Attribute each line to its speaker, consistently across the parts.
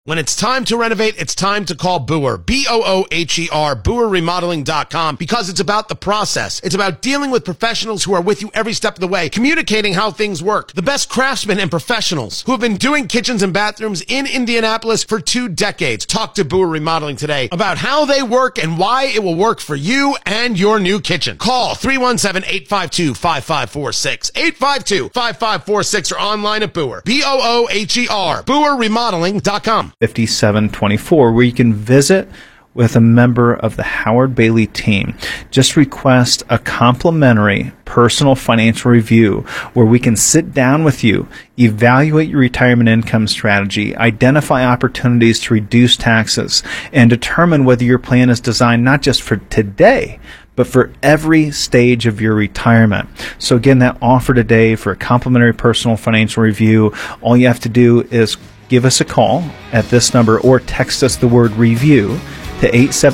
Speaker 1: When it's time to renovate, it's time to call Booher, B-O-O-H-E-R, BooherRemodeling.com, because it's about the process. It's about dealing with professionals who are with you every step of the way, communicating how things work. The best craftsmen and professionals who have been doing kitchens and bathrooms in Indianapolis for 2 decades. Talk to Booher Remodeling today about how they work and why it will work for you and your new kitchen. Call 317-852-5546, 852-5546, or online at Booher, B-O-O-H-E-R, BooherRemodeling.com.
Speaker 2: 5724, where you can visit with a member of the Howard Bailey team. Just request a complimentary personal financial review where we can sit down with you, evaluate your retirement income strategy, identify opportunities to reduce taxes, and determine whether your plan is designed not just for today, but for every stage of your retirement. So again, that offer today for a complimentary personal financial review, all you have to do is give us a call at this number or text us the word review to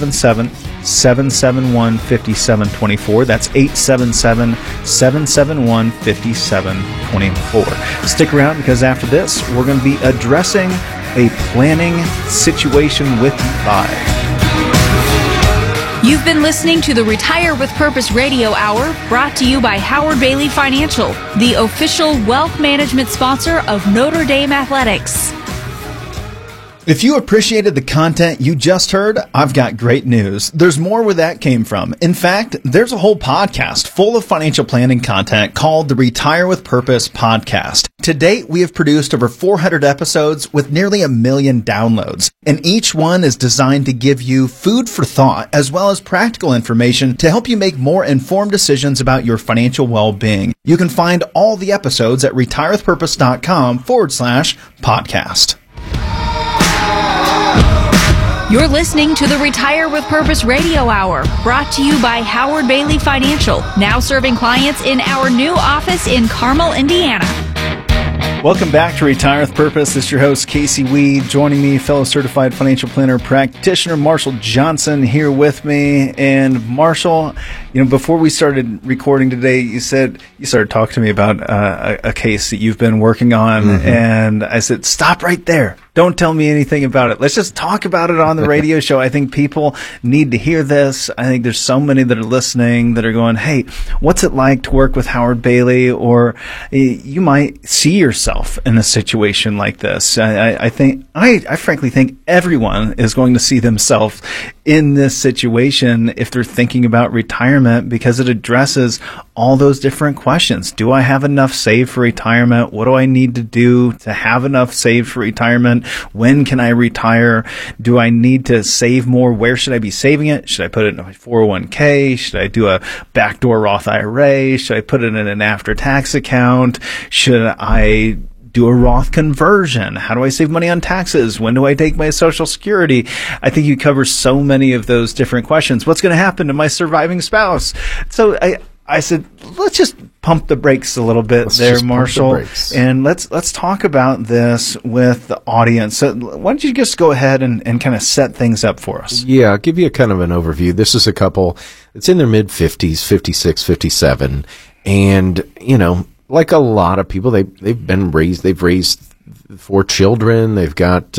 Speaker 2: 877-771-5724. That's 877-771-5724. Stick around, because after this, we're going to be addressing a planning situation with you live.
Speaker 3: You've been listening to the Retire with Purpose Radio Hour, brought to you by Howard Bailey Financial, the official wealth management sponsor of Notre Dame Athletics.
Speaker 2: If you appreciated the content you just heard, I've got great news. There's more where that came from. In fact, there's a whole podcast full of financial planning content called the Retire with Purpose podcast. To date, we have produced over 400 episodes with nearly 1 million downloads, and each one is designed to give you food for thought as well as practical information to help you make more informed decisions about your financial well-being. You can find all the episodes at retirewithpurpose.com/podcast.
Speaker 3: You're listening to the Retire with Purpose Radio Hour, brought to you by Howard Bailey Financial, now serving clients in our new office in Carmel, Indiana.
Speaker 2: Welcome back to Retire with Purpose. This is your host, Casey Weed. Joining me, fellow certified financial planner practitioner Marshall Johnson here with me. And Marshall, before we started recording today, you started talking to me about a case that you've been working on. Mm-hmm. And I said, stop right there. Don't tell me anything about it. Let's just talk about it on the radio show. I think people need to hear this. I think there's so many that are listening that are going, hey, what's it like to work with Howard Bailey? Or you might see yourself in a situation like this. I frankly think everyone is going to see themselves in this situation if they're thinking about retirement, because it addresses all those different questions. Do I have enough saved for retirement? What do I need to do to have enough saved for retirement? When can I retire? Do I need to save more? Where should I be saving it? Should I put it in my 401k? Should I do a backdoor Roth IRA? Should I put it in an after-tax account? Should I do a Roth conversion? How do I save money on taxes? When do I take my Social Security? I think you cover so many of those different questions. What's going to happen to my surviving spouse? So I said, let's just pump the brakes a little bit there, Marshall, and let's talk about this with the audience. So why don't you just go ahead and kind of set things up for us?
Speaker 4: Yeah, I'll give you a kind of an overview. This is a couple that's in their mid-50s, 56, 57, and, like a lot of people, they've raised 4 children. They've got,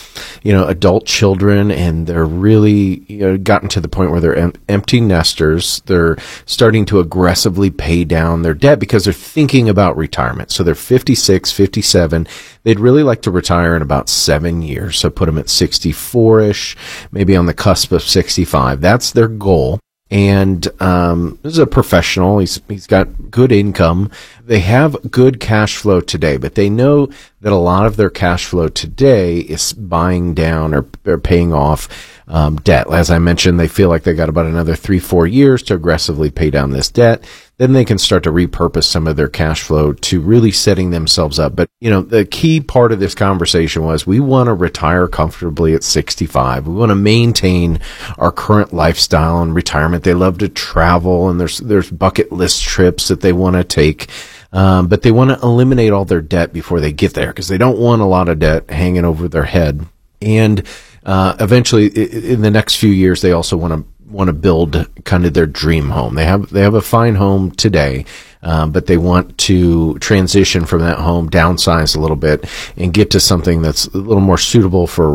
Speaker 4: adult children, and they're really, gotten to the point where they're empty nesters. They're starting to aggressively pay down their debt because they're thinking about retirement. So they're 56, 57. They'd really like to retire in about 7 years. So put them at 64-ish, maybe on the cusp of 65. That's their goal. And this is a professional. He's got good income. They have good cash flow today, but they know that a lot of their cash flow today is buying down or paying off debt. As I mentioned, they feel like they got about another 3-4 years to aggressively pay down this debt. Then they can start to repurpose some of their cash flow to really setting themselves up. But, the key part of this conversation was we want to retire comfortably at 65. We want to maintain our current lifestyle and retirement. They love to travel, and there's bucket list trips that they want to take. But they want to eliminate all their debt before they get there, because they don't want a lot of debt hanging over their head. And eventually, in the next few years, they also want to build kind of their dream home. They have a fine home today, but they want to transition from that home, downsize a little bit, and get to something that's a little more suitable for